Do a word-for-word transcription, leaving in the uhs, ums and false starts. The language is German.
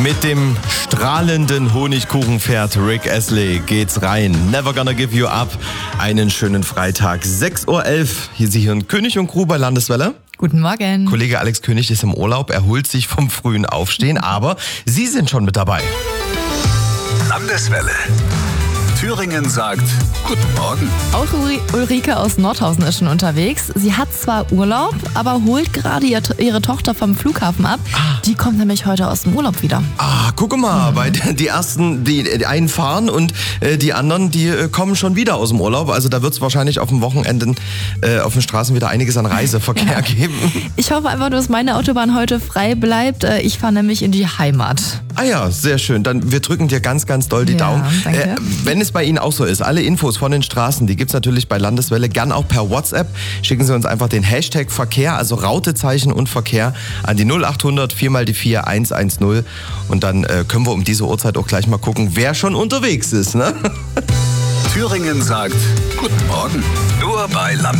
Mit dem strahlenden Honigkuchenpferd Rick Astley geht's rein. Never gonna give you up. Einen schönen Freitag, sechs Uhr elf. Hier Sie hören König und Crew bei Landeswelle. Guten Morgen. Kollege Alex König ist im Urlaub, erholt sich vom frühen Aufstehen, aber Sie sind schon mit dabei. Landeswelle. Thüringen sagt Guten Morgen. Auch Ulrike aus Nordhausen ist schon unterwegs. Sie hat zwar Urlaub, aber holt gerade ihre Tochter vom Flughafen ab. Die kommt nämlich heute aus dem Urlaub wieder. Ah, guck mal, mhm. weil die ersten, die, die einen fahren und äh, die anderen, die äh, kommen schon wieder aus dem Urlaub. Also da wird es wahrscheinlich auf dem Wochenende äh, auf den Straßen wieder einiges an Reiseverkehr ja. geben. Ich hoffe einfach nur, dass meine Autobahn heute frei bleibt. Ich fahre nämlich in die Heimat. Ah ja, sehr schön. Dann wir drücken dir ganz, ganz doll die ja, Daumen. Danke. Äh, wenn es bei Ihnen auch so ist, alle Infos von den Straßen, die gibt's natürlich bei Landeswelle, gern auch per WhatsApp. Schicken Sie uns einfach den Hashtag Verkehr, also Rautezeichen und Verkehr, an die null acht hundert vier mal die vier eins eins null. Und dann äh, können wir um diese Uhrzeit auch gleich mal gucken, wer schon unterwegs ist, ne? Thüringen sagt Guten Morgen. Nur bei Landeswelle.